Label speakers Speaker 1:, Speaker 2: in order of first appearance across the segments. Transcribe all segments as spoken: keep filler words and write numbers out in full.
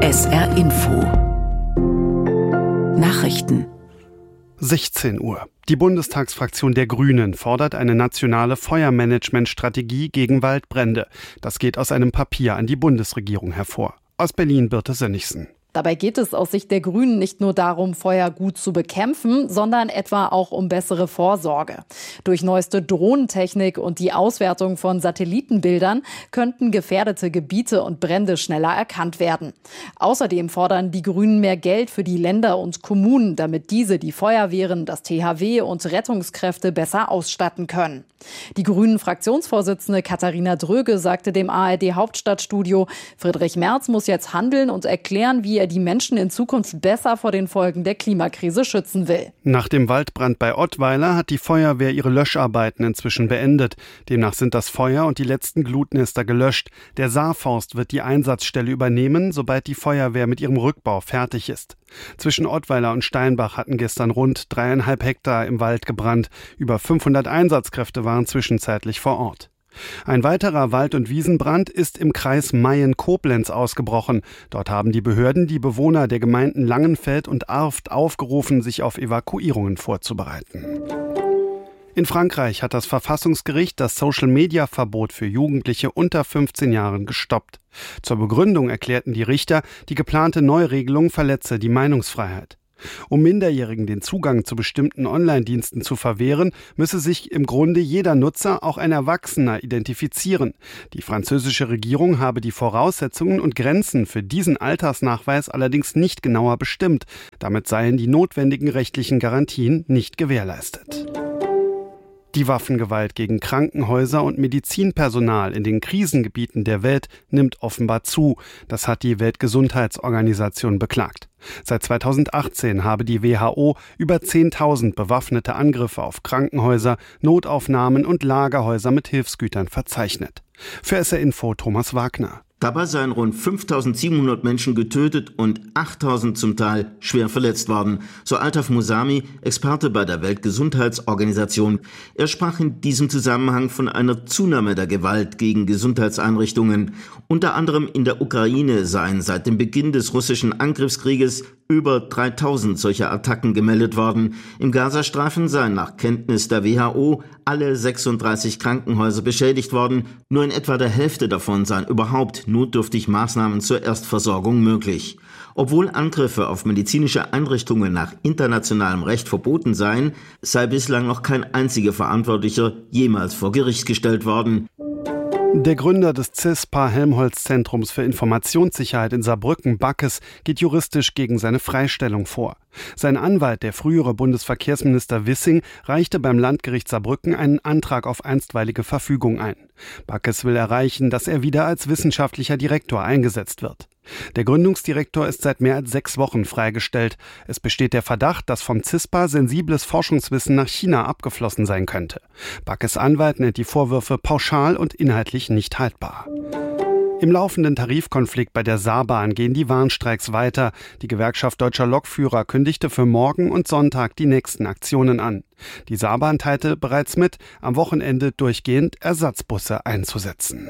Speaker 1: S R Info Nachrichten
Speaker 2: sechzehn Uhr. Die Bundestagsfraktion der Grünen fordert eine nationale Feuermanagementstrategie gegen Waldbrände. Das geht aus einem Papier an die Bundesregierung hervor. Aus Berlin Birte Sönnigsen.
Speaker 3: Dabei geht es aus Sicht der Grünen nicht nur darum, Feuer gut zu bekämpfen, sondern etwa auch um bessere Vorsorge. Durch neueste Drohnentechnik und die Auswertung von Satellitenbildern könnten gefährdete Gebiete und Brände schneller erkannt werden. Außerdem fordern die Grünen mehr Geld für die Länder und Kommunen, damit diese die Feuerwehren, das T H W und Rettungskräfte besser ausstatten können. Die Grünen-Fraktionsvorsitzende Katharina Dröge sagte dem A R D-Hauptstadtstudio, Friedrich Merz muss jetzt handeln und erklären, wie er die Menschen in Zukunft besser vor den Folgen der Klimakrise schützen will.
Speaker 2: Nach dem Waldbrand bei Ottweiler hat die Feuerwehr ihre Löscharbeiten inzwischen beendet. Demnach sind das Feuer und die letzten Glutnester gelöscht. Der Saarforst wird die Einsatzstelle übernehmen, sobald die Feuerwehr mit ihrem Rückbau fertig ist. Zwischen Ottweiler und Steinbach hatten gestern rund dreieinhalb Hektar im Wald gebrannt. Über fünfhundert Einsatzkräfte waren zwischenzeitlich vor Ort. Ein weiterer Wald- und Wiesenbrand ist im Kreis Mayen-Koblenz ausgebrochen. Dort haben die Behörden die Bewohner der Gemeinden Langenfeld und Arft aufgerufen, sich auf Evakuierungen vorzubereiten. In Frankreich hat das Verfassungsgericht das Social-Media-Verbot für Jugendliche unter fünfzehn Jahren gestoppt. Zur Begründung erklärten die Richter, die geplante Neuregelung verletze die Meinungsfreiheit. Um Minderjährigen den Zugang zu bestimmten Online-Diensten zu verwehren, müsse sich im Grunde jeder Nutzer, auch ein Erwachsener, identifizieren. Die französische Regierung habe die Voraussetzungen und Grenzen für diesen Altersnachweis allerdings nicht genauer bestimmt. Damit seien die notwendigen rechtlichen Garantien nicht gewährleistet. Die Waffengewalt gegen Krankenhäuser und Medizinpersonal in den Krisengebieten der Welt nimmt offenbar zu. Das hat die Weltgesundheitsorganisation beklagt. Seit zweitausendachtzehn habe die W H O über zehntausend bewaffnete Angriffe auf Krankenhäuser, Notaufnahmen und Lagerhäuser mit Hilfsgütern verzeichnet. Für S R Info Thomas Wagner.
Speaker 4: Dabei seien rund fünftausendsiebenhundert Menschen getötet und achttausend zum Teil schwer verletzt worden, so Altaf Musami, Experte bei der Weltgesundheitsorganisation. Er sprach in diesem Zusammenhang von einer Zunahme der Gewalt gegen Gesundheitseinrichtungen. Unter anderem in der Ukraine seien seit dem Beginn des russischen Angriffskrieges über dreitausend solcher Attacken gemeldet worden. Im Gazastreifen seien nach Kenntnis der W H O alle sechsunddreißig Krankenhäuser beschädigt worden. Nur in etwa der Hälfte davon seien überhaupt notdürftig Maßnahmen zur Erstversorgung möglich. Obwohl Angriffe auf medizinische Einrichtungen nach internationalem Recht verboten seien, sei bislang noch kein einziger Verantwortlicher jemals vor Gericht gestellt worden.
Speaker 2: Der Gründer des C I S P A-Helmholtz-Zentrums für Informationssicherheit in Saarbrücken, Backes, geht juristisch gegen seine Freistellung vor. Sein Anwalt, der frühere Bundesverkehrsminister Wissing, reichte beim Landgericht Saarbrücken einen Antrag auf einstweilige Verfügung ein. Backes will erreichen, dass er wieder als wissenschaftlicher Direktor eingesetzt wird. Der Gründungsdirektor ist seit mehr als sechs Wochen freigestellt. Es besteht der Verdacht, dass vom C I S P A sensibles Forschungswissen nach China abgeflossen sein könnte. Backes Anwalt nennt die Vorwürfe pauschal und inhaltlich nicht haltbar. Im laufenden Tarifkonflikt bei der Saarbahn gehen die Warnstreiks weiter. Die Gewerkschaft Deutscher Lokführer kündigte für morgen und Sonntag die nächsten Aktionen an. Die Saarbahn teilte bereits mit, am Wochenende durchgehend Ersatzbusse einzusetzen.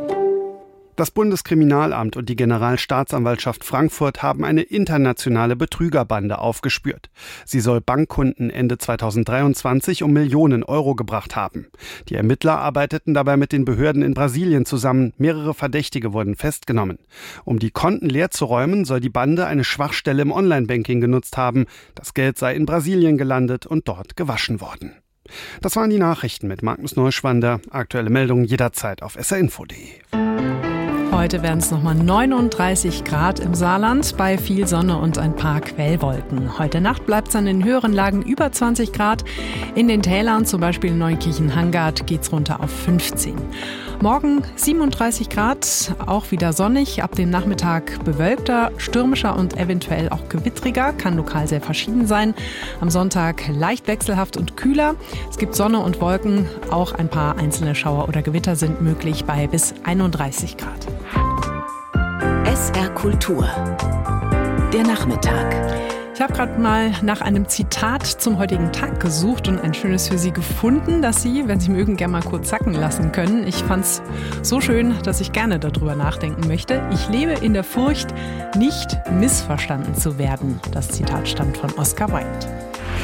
Speaker 2: Das Bundeskriminalamt und die Generalstaatsanwaltschaft Frankfurt haben eine internationale Betrügerbande aufgespürt. Sie soll Bankkunden Ende zweitausenddreiundzwanzig um Millionen Euro gebracht haben. Die Ermittler arbeiteten dabei mit den Behörden in Brasilien zusammen. Mehrere Verdächtige wurden festgenommen. Um die Konten leer zu räumen, soll die Bande eine Schwachstelle im Online-Banking genutzt haben. Das Geld sei in Brasilien gelandet und dort gewaschen worden. Das waren die Nachrichten mit Magnus Neuschwander. Aktuelle Meldungen jederzeit auf s r info punkt de.
Speaker 5: Heute werden es nochmal neununddreißig Grad im Saarland bei viel Sonne und ein paar Quellwolken. Heute Nacht bleibt es an den höheren Lagen über zwanzig Grad. In den Tälern, zum Beispiel in Neukirchen-Hangard, geht es runter auf fünfzehn. Morgen siebenunddreißig Grad, auch wieder sonnig, ab dem Nachmittag bewölkter, stürmischer und eventuell auch gewittriger, kann lokal sehr verschieden sein. Am Sonntag leicht wechselhaft und kühler. Es gibt Sonne und Wolken, auch ein paar einzelne Schauer oder Gewitter sind möglich bei bis einunddreißig Grad.
Speaker 1: S R Kultur. Der Nachmittag.
Speaker 5: Ich habe gerade mal nach einem Zitat zum heutigen Tag gesucht und ein schönes für Sie gefunden, das Sie, wenn Sie mögen, gerne mal kurz sacken lassen können. Ich fand es so schön, dass ich gerne darüber nachdenken möchte. Ich lebe in der Furcht, nicht missverstanden zu werden. Das Zitat stammt von Oscar Wilde.